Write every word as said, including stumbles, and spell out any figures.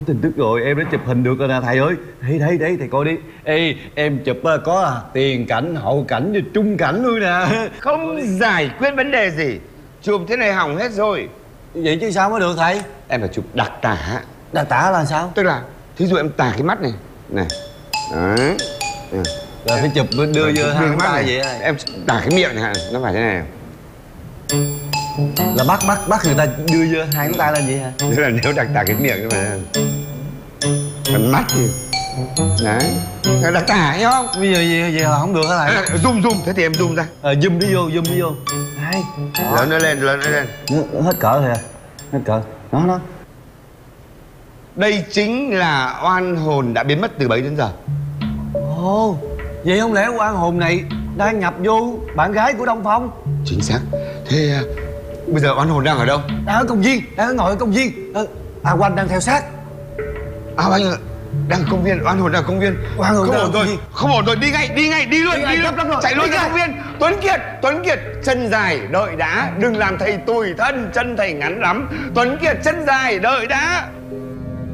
Tin tức rồi, em đã chụp hình được rồi nè thầy ơi. Đây đây đây thầy coi đi. Ê, em chụp có tiền cảnh, hậu cảnh và trung cảnh luôn nè. Không giải quyết vấn đề gì. Chụp thế này hỏng hết rồi. Vậy chứ sao mới được thầy? Em phải chụp đặc tả. Đặc tả là sao? Tức là thí dụ em tả cái mắt này này, đấy, rồi phải chụp đưa vô hai mắt này vậy. Em tả cái miệng này, nó phải thế này. Là bắt bắt bắt người ta đưa vô hai ngón tay lên vậy hả? Tức là nếu đặc tả cái miệng nó phải phần mắt thì đấy, đặc tả thấy không? Bây giờ gì gì là không được hả thầy? À, zoom zoom, thế thì em zoom ra. À, zoom đi vô, zoom đi vô. Đây. Lớn nó lên, lớn nó lên. Nó, hết cỡ rồi à? Hết cỡ. Đó đó. Đây chính là oan hồn đã biến mất từ bấy đến giờ. Ồ, vậy không lẽ oan hồn này đang nhập vô bạn gái của Đông Phong? Chính xác. Thế bây giờ oan hồn đang ở đâu? Đang ở công viên, đang ở ngồi ở công viên. À, Quanh đang theo sát. À anh ơi, đang ở công viên, oan hồn đang ở công viên. Oan hồn không đang ổn rồi, không ổn rồi, đi ngay, đi ngay, đi luôn, đi, đi luôn, lắm rồi. chạy luôn Đi ra ngay. công viên. Tuấn Kiệt, Tuấn Kiệt, chân dài, đợi đã, đừng làm thầy tủi thân, chân thầy ngắn lắm. Tuấn Kiệt, chân dài, đợi đã.